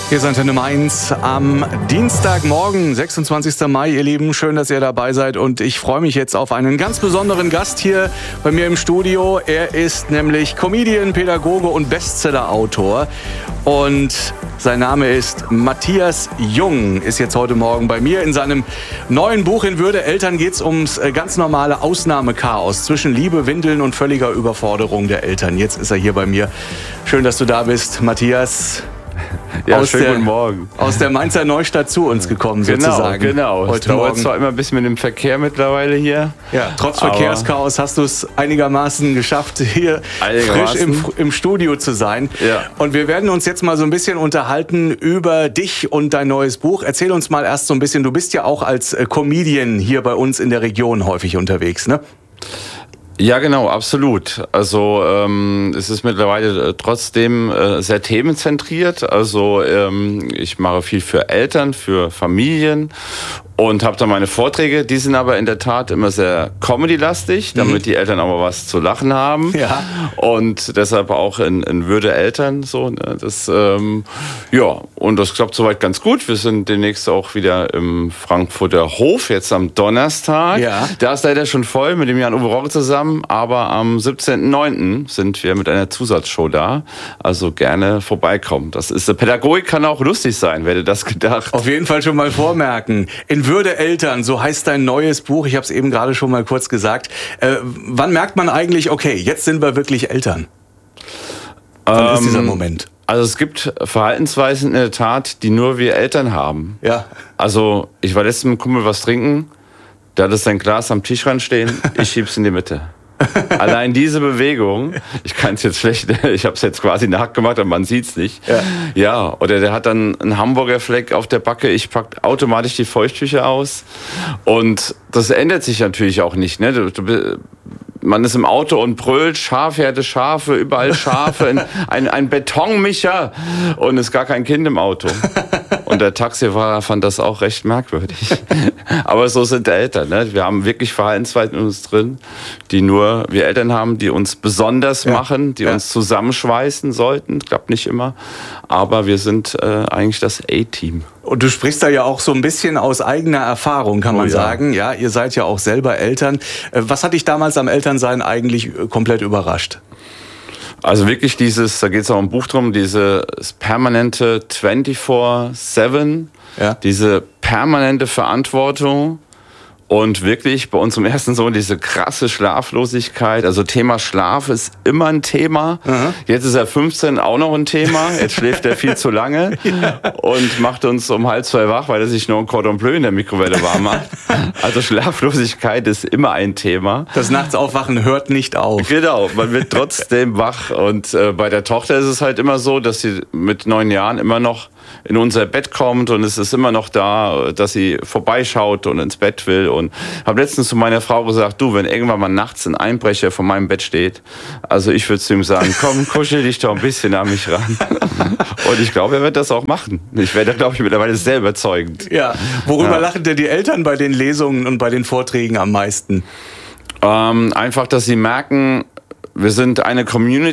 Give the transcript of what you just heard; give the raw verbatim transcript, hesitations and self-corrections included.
Hier ist Antenne Mainz am Dienstagmorgen, sechsundzwanzigsten Mai, ihr Lieben. Schön, dass ihr dabei seid und ich freue mich jetzt auf einen ganz besonderen Gast hier bei mir im Studio. Er ist nämlich Comedian, Pädagoge und Bestsellerautor und sein Name ist Matthias Jung, ist jetzt heute Morgen bei mir. In seinem neuen Buch In Würde Eltern geht es ums ganz normale Ausnahmechaos zwischen Liebe, Windeln und völliger Überforderung der Eltern. Jetzt ist er hier bei mir. Schön, dass du da bist, Matthias. Ja, aus schönen der, guten Morgen. Aus der Mainzer Neustadt zu uns gekommen, genau, sozusagen. Genau, heute es dauert Morgen. zwar immer ein bisschen mit dem Verkehr mittlerweile hier. Ja, trotz Verkehrschaos hast du es einigermaßen geschafft, hier einigermaßen. frisch im, im Studio zu sein. Ja. Und wir werden uns jetzt mal so ein bisschen unterhalten über dich und dein neues Buch. Erzähl uns mal erst so ein bisschen, du bist ja auch als Comedian hier bei uns in der Region häufig unterwegs, ne? Ja, genau, absolut. Also ähm, es ist mittlerweile trotzdem äh, sehr themenzentriert. Also ähm, ich mache viel für Eltern, für Familien und habe da meine Vorträge. Die sind aber in der Tat immer sehr Comedy-lastig, damit mhm. die Eltern auch mal was zu lachen haben. Ja. Und deshalb auch in, in Würde Eltern so. Ne? Das ähm, ja, und das klappt soweit ganz gut. Wir sind demnächst auch wieder im Frankfurter Hof jetzt am Donnerstag. Ja. Da ist leider schon voll mit dem Jan-Uwe Roche zusammen. Aber am siebzehnten neunten sind wir mit einer Zusatzshow da. Also gerne vorbeikommen. Das ist, Pädagogik kann auch lustig sein, wer hätte das gedacht. Auf jeden Fall schon mal vormerken. In Würde Eltern, so heißt dein neues Buch. Ich habe es eben gerade schon mal kurz gesagt. Äh, wann merkt man eigentlich, okay, jetzt sind wir wirklich Eltern? Wann ähm, ist dieser Moment? Also es gibt Verhaltensweisen in der Tat, die nur wir Eltern haben. Ja. Also ich war letztens mit einem Kumpel was trinken. Da hat es sein Glas am Tischrand stehen. Ich schieb's in die Mitte. Allein diese Bewegung, ich kann es jetzt schlecht, ich habe es jetzt quasi nachgemacht, aber man sieht's nicht. Ja. ja, oder der hat dann einen Hamburger Fleck auf der Backe, ich pack automatisch die Feuchttücher aus. Und das ändert sich natürlich auch nicht. Ne? Du, du, man ist im Auto und brüllt, Schafherde, Schafe, überall Schafe, ein, ein Betonmischer und es ist gar kein Kind im Auto. Und der Taxifahrer fand das auch recht merkwürdig. Aber so sind Eltern. Ne? Wir haben wirklich Verhaltensweisen in uns drin, die nur wir Eltern haben, die uns besonders ja. machen, die ja. uns zusammenschweißen sollten. Klappt nicht immer. Aber wir sind äh, eigentlich das A-Team. Und du sprichst da ja auch so ein bisschen aus eigener Erfahrung, kann man oh, ja. sagen. Ja, ihr seid ja auch selber Eltern. Was hat dich damals am Elternsein eigentlich komplett überrascht? Also wirklich dieses, da geht es auch im Buch drum, dieses permanente vierundzwanzig sieben, ja. diese permanente Verantwortung und wirklich bei unserem ersten Sohn diese krasse Schlaflosigkeit. Also Thema Schlaf ist immer ein Thema. Mhm. Jetzt ist er fünfzehn, auch noch ein Thema. Jetzt schläft er viel zu lange ja. und macht uns um halb zwei wach, weil er sich nur ein Cordon Bleu in der Mikrowelle warm macht. Also Schlaflosigkeit ist immer ein Thema. Das Nachtsaufwachen hört nicht auf. Genau, man wird trotzdem wach. Und äh, bei der Tochter ist es halt immer so, dass sie mit neun Jahren immer noch in unser Bett kommt und es ist immer noch da, dass sie vorbeischaut und ins Bett will. Und habe letztens zu meiner Frau gesagt, du, wenn irgendwann mal nachts ein Einbrecher vor meinem Bett steht, also ich würde zu ihm sagen, komm, kuschel dich doch ein bisschen an mich ran. Und ich glaube, er wird das auch machen. Ich werde da, glaube ich, mittlerweile sehr überzeugend. Ja, worüber ja. lachen denn die Eltern bei den Lesungen und bei den Vorträgen am meisten? Ähm, einfach, dass sie merken, wir sind eine Community,